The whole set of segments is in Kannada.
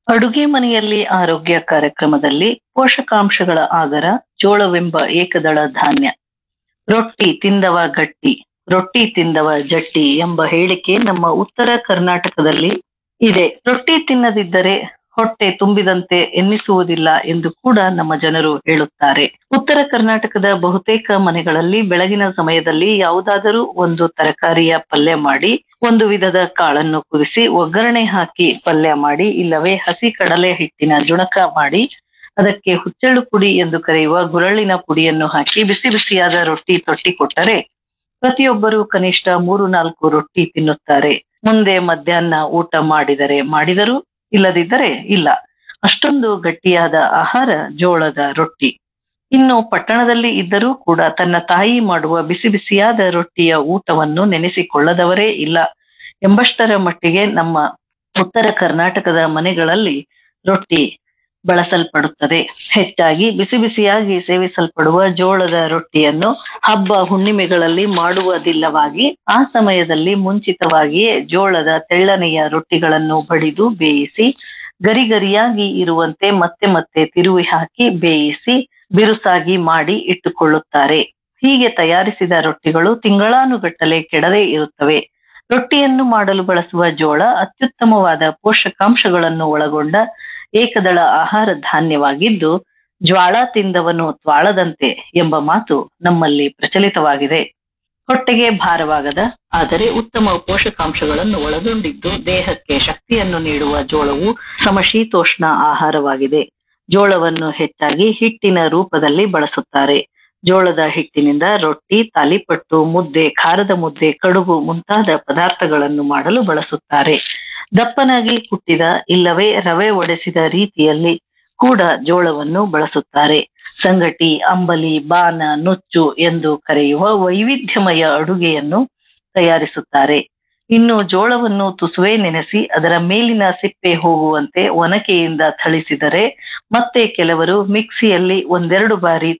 ಅಡುಗೆ ಮನೆಯಲ್ಲಿ ಆರೋಗ್ಯ ಕಾರ್ಯಕ್ರಮದಲ್ಲಿ ಪೋಷಕಾಂಶಗಳ ಆಗರ ಜೋಳವೆಂಬ ಏಕದಳ ಧಾನ್ಯ. ರೊಟ್ಟಿ ತಿಂದವ ಗಟ್ಟಿ, ರೊಟ್ಟಿ ತಿಂದವ ಜಟ್ಟಿ ಎಂಬ ಹೇಳಿಕೆ ನಮ್ಮ ಉತ್ತರ ಕರ್ನಾಟಕದಲ್ಲಿ ಇದೆ. ರೊಟ್ಟಿ ತಿನ್ನದಿದ್ದರೆ ಹೊಟ್ಟೆ ತುಂಬಿದಂತೆ ಎನ್ನಿಸುವುದಿಲ್ಲ ಎಂದು ಕೂಡ ನಮ್ಮ ಜನರು ಹೇಳುತ್ತಾರೆ. ಉತ್ತರ ಕರ್ನಾಟಕದ ಬಹುತೇಕ ಮನೆಗಳಲ್ಲಿ ಬೆಳಗಿನ ಸಮಯದಲ್ಲಿ ಯಾವುದಾದರೂ ಒಂದು ತರಕಾರಿಯ ಪಲ್ಯ ಮಾಡಿ, ಒಂದು ವಿಧದ ಕಾಳನ್ನು ಕುದಿಸಿ ಒಗ್ಗರಣೆ ಹಾಕಿ ಪಲ್ಯ ಮಾಡಿ, ಇಲ್ಲವೇ ಹಸಿ ಕಡಲೆ ಹಿಟ್ಟಿನ ಜುಣಕ ಮಾಡಿ ಅದಕ್ಕೆ ಹುಚ್ಚೆಳ್ಳು ಪುಡಿ ಎಂದು ಕರೆಯುವ ಗುರಳ್ಳಿನ ಪುಡಿಯನ್ನು ಹಾಕಿ ಬಿಸಿ ಬಿಸಿಯಾದ ರೊಟ್ಟಿ ತೊಟ್ಟಿಕೊಟ್ಟರೆ ಪ್ರತಿಯೊಬ್ಬರು ಕನಿಷ್ಠ 3-4 ರೊಟ್ಟಿ ತಿನ್ನುತ್ತಾರೆ. ಮುಂದೆ ಮಧ್ಯಾಹ್ನ ಊಟ ಮಾಡಿದರೂ ಇಲ್ಲದಿದ್ದರೆ ಇಲ್ಲ. ಅಷ್ಟೊಂದು ಗಟ್ಟಿಯಾದ ಆಹಾರ ಜೋಳದ ರೊಟ್ಟಿ. ಇನ್ನು ಪಟ್ಟಣದಲ್ಲಿ ಇದ್ದರೂ ಕೂಡ ತನ್ನ ತಾಯಿ ಮಾಡುವ ಬಿಸಿ ಬಿಸಿಯಾದ ರೊಟ್ಟಿಯ ಊಟವನ್ನು ನೆನೆಸಿಕೊಳ್ಳದವರೇ ಇಲ್ಲ ಎಂಬಷ್ಟರ ಮಟ್ಟಿಗೆ ನಮ್ಮ ಉತ್ತರ ಕರ್ನಾಟಕದ ಮನೆಗಳಲ್ಲಿ ರೊಟ್ಟಿ ಬಳಸಲ್ಪಡುತ್ತದೆ. ಹೆಚ್ಚಾಗಿ ಬಿಸಿ ಬಿಸಿಯಾಗಿ ಸೇವಿಸಲ್ಪಡುವ ಜೋಳದ ರೊಟ್ಟಿಯನ್ನು ಹಬ್ಬ ಹುಣ್ಣಿಮೆಗಳಲ್ಲಿ ಮಾಡುವುದಿಲ್ಲವಾಗಿ ಆ ಸಮಯದಲ್ಲಿ ಮುಂಚಿತವಾಗಿಯೇ ಜೋಳದ ತೆಳ್ಳನೆಯ ರೊಟ್ಟಿಗಳನ್ನು ಬಡಿದು ಬೇಯಿಸಿ ಗರಿಗರಿಯಾಗಿ ಇರುವಂತೆ ಮತ್ತೆ ಮತ್ತೆ ತಿರುವಿ ಹಾಕಿ ಬೇಯಿಸಿ ಬಿರುಸಾಗಿ ಮಾಡಿ ಇಟ್ಟುಕೊಳ್ಳುತ್ತಾರೆ. ಹೀಗೆ ತಯಾರಿಸಿದ ರೊಟ್ಟಿಗಳು ತಿಂಗಳಾನುಗಟ್ಟಲೆ ಕೆಡದೇ ಇರುತ್ತವೆ. ರೊಟ್ಟಿಯನ್ನು ಮಾಡಲು ಬಳಸುವ ಜೋಳ ಅತ್ಯುತ್ತಮವಾದ ಪೋಷಕಾಂಶಗಳನ್ನು ಒಳಗೊಂಡ ಏಕದಳ ಆಹಾರ ಧಾನ್ಯವಾಗಿದ್ದು, ಜ್ವಾಳ ತಿಂದವನು ತ್ವಾಳದಂತೆ ಎಂಬ ಮಾತು ನಮ್ಮಲ್ಲಿ ಪ್ರಚಲಿತವಾಗಿದೆ. ಹೊಟ್ಟೆಗೆ ಭಾರವಾಗದ ಆದರೆ ಉತ್ತಮ ಪೋಷಕಾಂಶಗಳನ್ನು ಒಳಗೊಂಡಿದ್ದು ದೇಹಕ್ಕೆ ಶಕ್ತಿಯನ್ನು ನೀಡುವ ಜೋಳವು ಸಮಶೀತೋಷ್ಣ ಆಹಾರವಾಗಿದೆ. ಜೋಳವನ್ನು ಹೆಚ್ಚಾಗಿ ಹಿಟ್ಟಿನ ರೂಪದಲ್ಲಿ ಬಳಸುತ್ತಾರೆ. ಜೋಳದ ಹಿಟ್ಟಿನಿಂದ ರೊಟ್ಟಿ, ತಾಲಿಪಟ್ಟು, ಮುದ್ದೆ, ಖಾರದ ಮುದ್ದೆ, ಕಡುಬು ಮುಂತಾದ ಪದಾರ್ಥಗಳನ್ನು ಮಾಡಲು ಬಳಸುತ್ತಾರೆ. ದಪ್ಪನಾಗಿ ಕುಟ್ಟಿದ ಇಲ್ಲವೇ ರವೆ ಒಡೆಸಿದ ರೀತಿಯಲ್ಲಿ ಕೂಡ ಜೋಳವನ್ನು ಬಳಸುತ್ತಾರೆ. ಸಂಗಟಿ, ಅಂಬಲಿ, ಬಾನ, ನುಚ್ಚು ಎಂದು ಕರೆಯುವ ವೈವಿಧ್ಯಮಯ ಅಡುಗೆಯನ್ನು ತಯಾರಿಸುತ್ತಾರೆ. ಇನ್ನು ಜೋಳವನ್ನು ತುಸುವೆ ನೆನೆಸಿ ಅದರ ಮೇಲಿನ ಸಿಪ್ಪೆ ಹೋಗುವಂತೆ ಒನಕೆಯಿಂದ ಥಳಿಸಿದರೆ ಮತ್ತೆ ಕೆಲವರು ಮಿಕ್ಸಿಯಲ್ಲಿ 1-2 ಬಾರಿ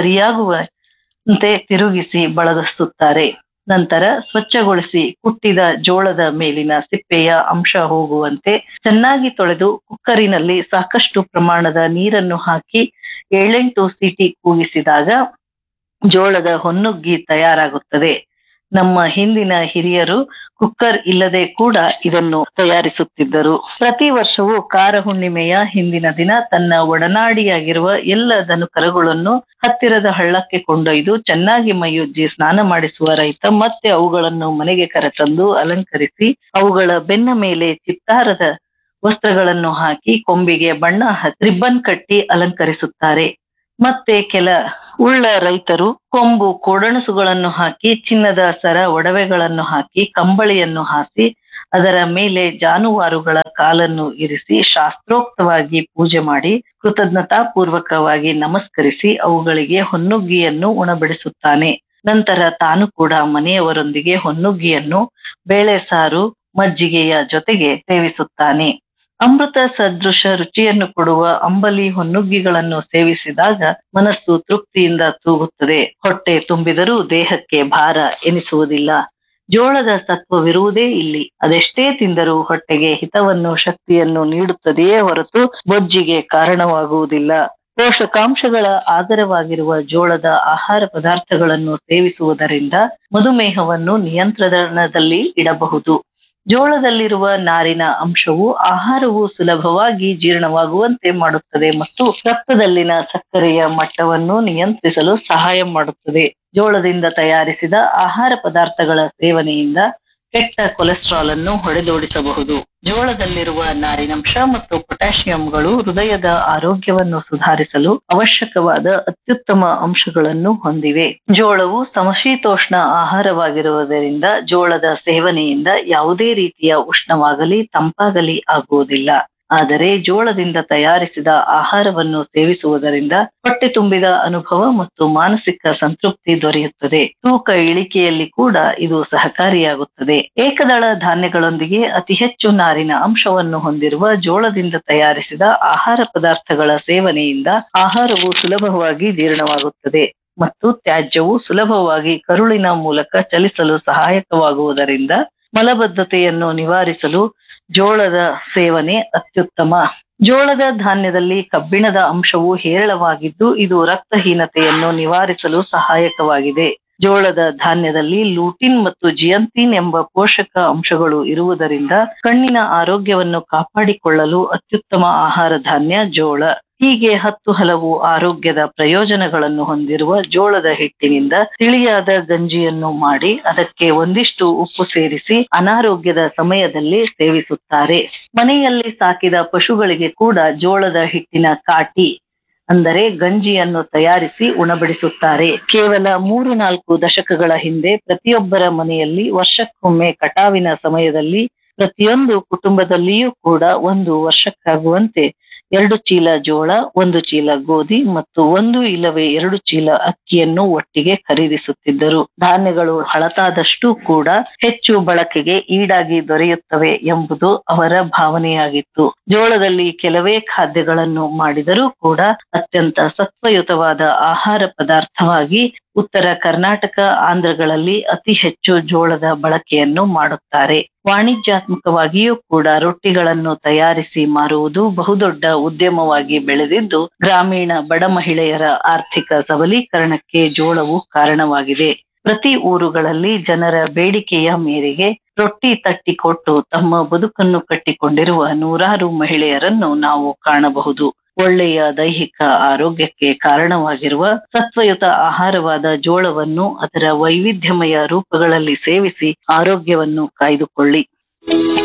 ತರಿಯಾಗುವಂತೆ ತಿರುಗಿಸಿ ಬಳಸುತ್ತಾರೆ. ನಂತರ ಸ್ವಚ್ಛಗೊಳಿಸಿ ಕುಟ್ಟಿದ ಜೋಳದ ಮೇಲಿನ ಸಿಪ್ಪೆಯ ಅಂಶ ಹೋಗುವಂತೆ ಚೆನ್ನಾಗಿ ತೊಳೆದು ಕುಕ್ಕರಿನಲ್ಲಿ ಸಾಕಷ್ಟು ಪ್ರಮಾಣದ ನೀರನ್ನು ಹಾಕಿ 7-8 ಸೀಟಿ ಕೂಗಿಸಿದಾಗ ಜೋಳದ ಹೊನ್ನುಗ್ಗಿ ತಯಾರಾಗುತ್ತದೆ. ನಮ್ಮ ಹಿಂದಿನ ಹಿರಿಯರು ಕುಕ್ಕರ್ ಇಲ್ಲದೆ ಕೂಡ ಇದನ್ನು ತಯಾರಿಸುತ್ತಿದ್ದರು. ಪ್ರತಿ ವರ್ಷವೂ ಕಾರ ಹುಣ್ಣಿಮೆಯ ಹಿಂದಿನ ದಿನ ತನ್ನ ಒಡನಾಡಿಯಾಗಿರುವ ಎಲ್ಲ ದನಕರುಗಳನ್ನು ಹತ್ತಿರದ ಹಳ್ಳಕ್ಕೆ ಕೊಂಡೊಯ್ದು ಚೆನ್ನಾಗಿ ಮೈಯುಜ್ಜಿ ಸ್ನಾನ ಮಾಡಿಸುವ ರೈತ ಮತ್ತೆ ಅವುಗಳನ್ನು ಮನೆಗೆ ಕರೆತಂದು ಅಲಂಕರಿಸಿ ಅವುಗಳ ಬೆನ್ನ ಮೇಲೆ ಚಿತ್ತಾರದ ವಸ್ತ್ರಗಳನ್ನು ಹಾಕಿ ಕೊಂಬಿಗೆ ಬಣ್ಣ ರಿಬ್ಬನ್ ಕಟ್ಟಿ ಅಲಂಕರಿಸುತ್ತಾರೆ. ಮತ್ತೆ ಕೆಲ ಉಳ್ಳ ರೈತರು ಕೊಂಬು ಕೋಡಣಸುಗಳನ್ನು ಹಾಕಿ ಚಿನ್ನದ ಸರ ಒಡವೆಗಳನ್ನು ಹಾಕಿ ಕಂಬಳಿಯನ್ನು ಹಾಸಿ ಅದರ ಮೇಲೆ ಜಾನುವಾರುಗಳ ಕಾಲನ್ನು ಇರಿಸಿ ಶಾಸ್ತ್ರೋಕ್ತವಾಗಿ ಪೂಜೆ ಮಾಡಿ ಕೃತಜ್ಞತಾಪೂರ್ವಕವಾಗಿ ನಮಸ್ಕರಿಸಿ ಅವುಗಳಿಗೆ ಹೊನ್ನುಗ್ಗಿಯನ್ನು ಉಣಬಡಿಸುತ್ತಾನೆ. ನಂತರ ತಾನು ಕೂಡ ಮನೆಯವರೊಂದಿಗೆ ಹೊನ್ನುಗ್ಗಿಯನ್ನು ಬೇಳೆ ಸಾರು ಮಜ್ಜಿಗೆಯ ಜೊತೆಗೆ ಸೇವಿಸುತ್ತಾನೆ. ಅಮೃತ ಸದೃಶ ರುಚಿಯನ್ನು ಕೊಡುವ ಅಂಬಲಿ ಹೊನ್ನುಗ್ಗಿಗಳನ್ನು ಸೇವಿಸಿದಾಗ ಮನಸ್ಸು ತೃಪ್ತಿಯಿಂದ ತೂಗುತ್ತದೆ. ಹೊಟ್ಟೆ ತುಂಬಿದರೂ ದೇಹಕ್ಕೆ ಭಾರ ಎನಿಸುವುದಿಲ್ಲ. ಜೋಳದ ಸತ್ವವಿರುವುದೇ ಇಲ್ಲಿ. ಅದೆಷ್ಟೇ ತಿಂದರೂ ಹೊಟ್ಟೆಗೆ ಹಿತವನ್ನು ಶಕ್ತಿಯನ್ನು ನೀಡುತ್ತದೆಯೇ ಹೊರತು ಬೊಜ್ಜಿಗೆ ಕಾರಣವಾಗುವುದಿಲ್ಲ. ಪೋಷಕಾಂಶಗಳ ಆಗರವಾಗಿರುವ ಜೋಳದ ಆಹಾರ ಪದಾರ್ಥಗಳನ್ನು ಸೇವಿಸುವುದರಿಂದ ಮಧುಮೇಹವನ್ನು ನಿಯಂತ್ರಣದಲ್ಲಿ ಇಡಬಹುದು. ಜೋಳದಲ್ಲಿರುವ ನಾರಿನ ಅಂಶವು ಆಹಾರವು ಸುಲಭವಾಗಿ ಜೀರ್ಣವಾಗುವಂತೆ ಮಾಡುತ್ತದೆ ಮತ್ತು ರಕ್ತದಲ್ಲಿನ ಸಕ್ಕರೆಯ ಮಟ್ಟವನ್ನು ನಿಯಂತ್ರಿಸಲು ಸಹಾಯ ಮಾಡುತ್ತದೆ. ಜೋಳದಿಂದ ತಯಾರಿಸಿದ ಆಹಾರ ಪದಾರ್ಥಗಳ ಸೇವನೆಯಿಂದ ಕೆಟ್ಟ ಕೊಲೆಸ್ಟ್ರಾಲ್ ಅನ್ನು ಹೊಡೆದೋಡಿಸಬಹುದು. ಜೋಳದಲ್ಲಿರುವ ನಾರಿನಂಶ ಮತ್ತು ಪೊಟ್ಯಾಷಿಯಂಗಳು ಹೃದಯದ ಆರೋಗ್ಯವನ್ನು ಸುಧಾರಿಸಲು ಅವಶ್ಯಕವಾದ ಅತ್ಯುತ್ತಮ ಅಂಶಗಳನ್ನು ಹೊಂದಿವೆ. ಜೋಳವು ಸಮಶೀತೋಷ್ಣ ಆಹಾರವಾಗಿರುವುದರಿಂದ ಜೋಳದ ಸೇವನೆಯಿಂದ ಯಾವುದೇ ರೀತಿಯ ಉಷ್ಣವಾಗಲಿ ತಂಪಾಗಲಿ ಆಗುವುದಿಲ್ಲ. ಆದರೆ ಜೋಳದಿಂದ ತಯಾರಿಸಿದ ಆಹಾರವನ್ನು ಸೇವಿಸುವುದರಿಂದ ಹೊಟ್ಟೆ ತುಂಬಿದ ಅನುಭವ ಮತ್ತು ಮಾನಸಿಕ ಸಂತೃಪ್ತಿ ದೊರೆಯುತ್ತದೆ. ತೂಕ ಇಳಿಕೆಯಲ್ಲಿ ಕೂಡ ಇದು ಸಹಕಾರಿಯಾಗುತ್ತದೆ. ಏಕದಳ ಧಾನ್ಯಗಳೊಂದಿಗೆ ಅತಿ ಹೆಚ್ಚು ನಾರಿನ ಅಂಶವನ್ನು ಹೊಂದಿರುವ ಜೋಳದಿಂದ ತಯಾರಿಸಿದ ಆಹಾರ ಪದಾರ್ಥಗಳ ಸೇವನೆಯಿಂದ ಆಹಾರವು ಸುಲಭವಾಗಿ ಜೀರ್ಣವಾಗುತ್ತದೆ ಮತ್ತು ತ್ಯಾಜ್ಯವು ಸುಲಭವಾಗಿ ಕರುಳಿನ ಮೂಲಕ ಚಲಿಸಲು ಸಹಾಯಕವಾಗುವುದರಿಂದ ಮಲಬದ್ಧತೆಯನ್ನು ನಿವಾರಿಸಲು ಜೋಳದ ಸೇವನೆ ಅತ್ಯುತ್ತಮ. ಜೋಳದ ಧಾನ್ಯದಲ್ಲಿ ಕಬ್ಬಿಣದ ಅಂಶವು ಹೇರಳವಾಗಿದ್ದು ಇದು ರಕ್ತಹೀನತೆಯನ್ನು ನಿವಾರಿಸಲು ಸಹಾಯಕವಾಗಿದೆ. ಜೋಳದ ಧಾನ್ಯದಲ್ಲಿ ಲೂಟಿನ್ ಮತ್ತು ಜಿಯಂತಿನ್ ಎಂಬ ಪೋಷಕ ಅಂಶಗಳು ಇರುವುದರಿಂದ ಕಣ್ಣಿನ ಆರೋಗ್ಯವನ್ನು ಕಾಪಾಡಿಕೊಳ್ಳಲು ಅತ್ಯುತ್ತಮ ಆಹಾರ ಧಾನ್ಯ ಜೋಳ. ಹೀಗೆ 10 ಹಲವು ಆರೋಗ್ಯದ ಪ್ರಯೋಜನಗಳನ್ನು ಹೊಂದಿರುವ ಜೋಳದ ಹಿಟ್ಟಿನಿಂದ ತಿಳಿಯಾದ ಗಂಜಿಯನ್ನು ಮಾಡಿ ಅದಕ್ಕೆ ಒಂದಿಷ್ಟು ಉಪ್ಪು ಸೇರಿಸಿ ಅನಾರೋಗ್ಯದ ಸಮಯದಲ್ಲಿ ಸೇವಿಸುತ್ತಾರೆ. ಮನೆಯಲ್ಲಿ ಸಾಕಿದ ಪಶುಗಳಿಗೆ ಕೂಡ ಜೋಳದ ಹಿಟ್ಟಿನ ಕಾಟಿ ಅಂದರೆ ಗಂಜಿಯನ್ನು ತಯಾರಿಸಿ ಉಣಬಡಿಸುತ್ತಾರೆ. ಕೇವಲ 3-4 ದಶಕಗಳ ಹಿಂದೆ ಪ್ರತಿಯೊಬ್ಬರ ಮನೆಯಲ್ಲಿ ವರ್ಷಕ್ಕೊಮ್ಮೆ ಕಟಾವಿನ ಸಮಯದಲ್ಲಿ ಪ್ರತಿಯೊಂದು ಕುಟುಂಬದಲ್ಲಿಯೂ ಕೂಡ 1 ವರ್ಷಕ್ಕಾಗುವಂತೆ 2 ಚೀಲ ಜೋಳ, 1 ಚೀಲ ಗೋಧಿ ಮತ್ತು 1 ಇಲ್ಲವೇ 2 ಚೀಲ ಅಕ್ಕಿಯನ್ನು ಒಟ್ಟಿಗೆ ಖರೀದಿಸುತ್ತಿದ್ದರು. ಧಾನ್ಯಗಳು ಹಳತಾದಷ್ಟೂ ಕೂಡ ಹೆಚ್ಚು ಬಳಕೆಗೆ ಈಡಾಗಿ ದೊರೆಯುತ್ತವೆ ಎಂಬುದು ಅವರ ಭಾವನೆಯಾಗಿತ್ತು. ಜೋಳದಲ್ಲಿ ಕೆಲವೇ ಖಾದ್ಯಗಳನ್ನು ಮಾಡಿದರೂ ಕೂಡ ಅತ್ಯಂತ ಸತ್ವಯುತವಾದ ಆಹಾರ ಪದಾರ್ಥವಾಗಿ ಉತ್ತರ ಕರ್ನಾಟಕ, ಆಂಧ್ರಗಳಲ್ಲಿ ಅತಿ ಹೆಚ್ಚು ಜೋಳದ ಬಳಕೆಯನ್ನು ಮಾಡುತ್ತಾರೆ. ವಾಣಿಜ್ಯಾತ್ಮಕವಾಗಿಯೂ ಕೂಡ ರೊಟ್ಟಿಗಳನ್ನು ತಯಾರಿಸಿ ಮಾರುವುದು ಬಹುದೊಡ್ಡ ಉದ್ಯಮವಾಗಿ ಬೆಳೆದಿದ್ದು ಗ್ರಾಮೀಣ ಬಡ ಮಹಿಳೆಯರ ಆರ್ಥಿಕ ಸಬಲೀಕರಣಕ್ಕೆ ಜೋಳವು ಕಾರಣವಾಗಿದೆ. ಪ್ರತಿ ಊರುಗಳಲ್ಲಿ ಜನರ ಬೇಡಿಕೆಯ ಮೇರೆಗೆ ರೊಟ್ಟಿ ತಟ್ಟಿ ಕೊಟ್ಟು ತಮ್ಮ ಬದುಕನ್ನು ಕಟ್ಟಿಕೊಂಡಿರುವ ನೂರಾರು ಮಹಿಳೆಯರನ್ನು ನಾವು ಕಾಣಬಹುದು. ಒಳ್ಳೆಯ ದೈಹಿಕ ಆರೋಗ್ಯಕ್ಕೆ ಕಾರಣವಾಗಿರುವ ಸತ್ವಯುತ ಆಹಾರವಾದ ಜೋಳವನ್ನು ಅದರ ವೈವಿಧ್ಯಮಯ ರೂಪಗಳಲ್ಲಿ ಸೇವಿಸಿ ಆರೋಗ್ಯವನ್ನು ಕಾಯ್ದುಕೊಳ್ಳಿ.